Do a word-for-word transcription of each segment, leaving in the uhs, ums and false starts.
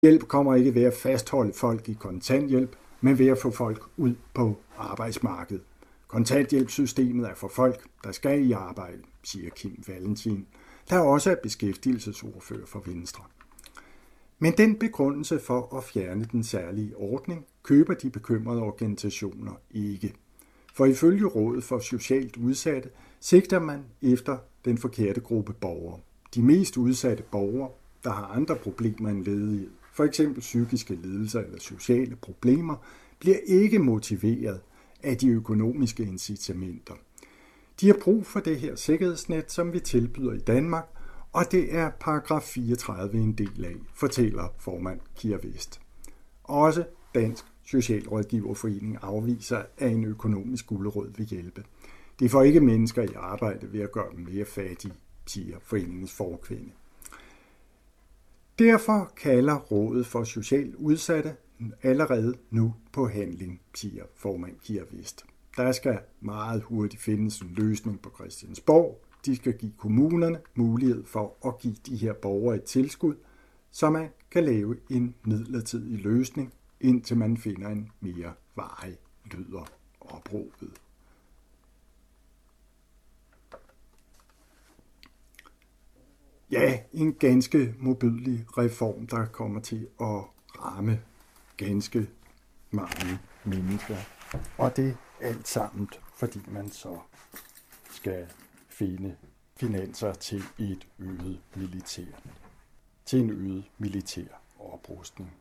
Hjælp kommer ikke ved at fastholde folk i kontanthjælp, men ved at få folk ud på arbejdsmarkedet. Kontanthjælpssystemet er for folk, der skal i arbejde, siger Kim Valentin, der også er beskæftigelsesordfører for Venstre. Men den begrundelse for at fjerne den særlige ordning køber de bekymrede organisationer ikke. For ifølge Rådet for Socialt Udsatte sigter man efter den forkerte gruppe borgere. De mest udsatte borgere, der har andre problemer end ledighed, for eksempel psykiske lidelser eller sociale problemer, bliver ikke motiveret af de økonomiske incitamenter. De har brug for det her sikkerhedsnet, som vi tilbyder i Danmark, og det er paragraf fireogtredive en del af, fortæller formand Kira Vest. Også Dansk Socialrådgiverforening afviser, at en økonomisk gulerod vil hjælpe. Det får ikke mennesker i arbejde ved at gøre dem mere fattige, siger foreningens forkvinde. Derfor kalder Rådet for Socialt Udsatte allerede nu på handling, siger formand Kira Vest. Der skal meget hurtigt findes en løsning på Christiansborg. De skal give kommunerne mulighed for at give de her borgere et tilskud, så man kan lave en midlertidig løsning, indtil man finder en mere varig, lyder opråbet. Ja, en ganske modbydelig reform, der kommer til at ramme ganske mange mennesker. Og det er alt sammen, fordi man så skal finde finanser til et øget militær, til en øget militær oprustning.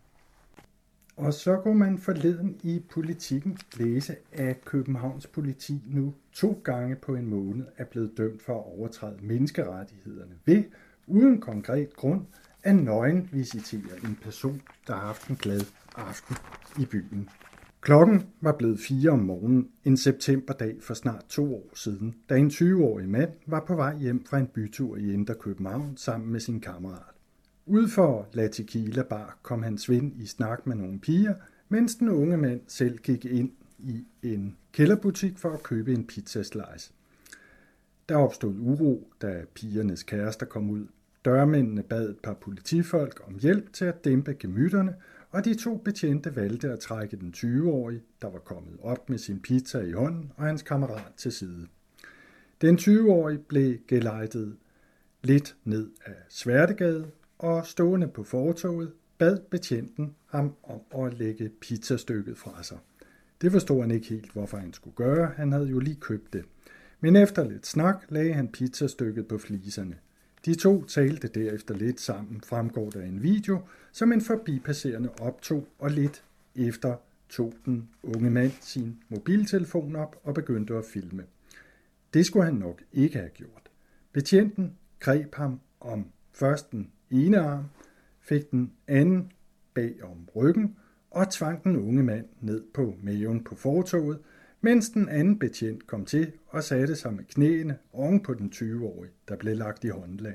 Og så kunne man forleden i Politikken læse, at Københavns politi nu to gange på en måned er blevet dømt for at overtræde menneskerettighederne ved, uden konkret grund, at nøgenvisitere en person, der har haft en glad aften i byen. Klokken var blevet fire om morgenen en septemberdag for snart to år siden, da en tyve-årig mand var på vej hjem fra en bytur i Indre København sammen med sin kammerat. Ude for La Tequila Bar kom hans ven i snak med nogle piger, mens den unge mand selv gik ind i en kælderbutik for at købe en pizzaslice. Der opstod uro, da pigernes kærester kom ud. Dørmændene bad et par politifolk om hjælp til at dæmpe gemytterne, og de to betjente valgte at trække den tyve-årige, der var kommet op med sin pizza i hånden, og hans kammerat til side. Den tyve-årige blev gelejtet lidt ned af Sværtegade, og stående på fortovet bad betjenten ham om at lægge pizzastykket fra sig. Det forstod han ikke helt, hvorfor han skulle gøre. Han havde jo lige købt det. Men efter lidt snak lagde han pizzastykket på fliserne. De to talte derefter lidt sammen, fremgår der en video, som en forbipasserende optog, og lidt efter tog den unge mand sin mobiltelefon op og begyndte at filme. Det skulle han nok ikke have gjort. Betjenten greb ham om først den ene arm, fik den anden bag om ryggen og tvang den unge mand ned på maven på fortovet, mens den anden betjent kom til og satte sig med knæene oven på den tyve-årige, der blev lagt i håndjern.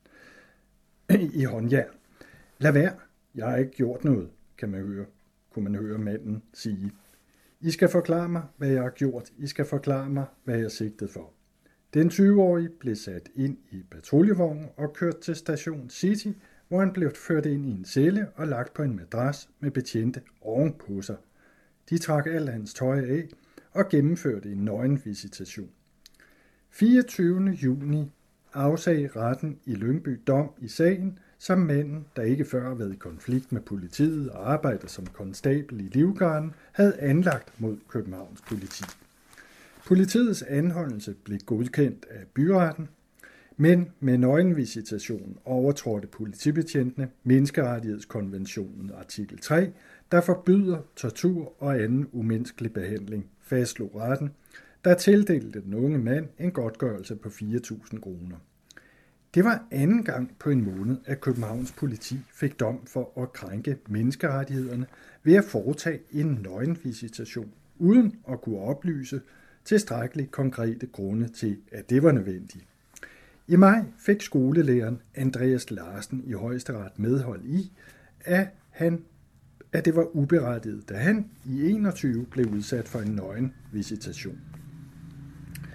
I håndjern. Lad være, jeg har ikke gjort noget, kan man høre, kunne man høre manden sige. I skal forklare mig, hvad jeg har gjort. I skal forklare mig, hvad jeg er sigtet for. Den tyve-årige blev sat ind i patruljevognen og kørt til station City, hvor han blev ført ind i en celle og lagt på en madras med betjente ovenpå sig. De trak alt hans tøj af og gennemførte en nøgenvisitation. fireogtyvende juni afsagde retten i Lyngby dom i sagen, som manden, der ikke før har været i konflikt med politiet og arbejder som konstabel i Livgarden, havde anlagt mod Københavns politi. Politiets anholdelse blev godkendt af byretten, men med nøgenvisitation overtrådte politibetjentene menneskerettighedskonventionen artikel tre, der forbyder tortur og anden umenneskelig behandling, fastslog retten, der tildelte den unge mand en godtgørelse på fire tusind kroner. Det var anden gang på en måned, at Københavns politi fik dom for at krænke menneskerettighederne ved at foretage en nøgenvisitation, uden at kunne oplyse tilstrækkeligt konkrete grunde til, at det var nødvendigt. I maj fik skolelæreren Andreas Larsen i Højesteret medhold i, at, han, at det var uberettiget, da han i enogtyve blev udsat for en nøgenvisitation.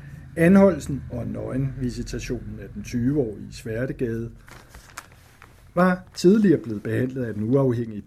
Anholdelsen og nøgenvisitationen af den tyve-årige Sværtegade var tidligere blevet behandlet af den uafhængige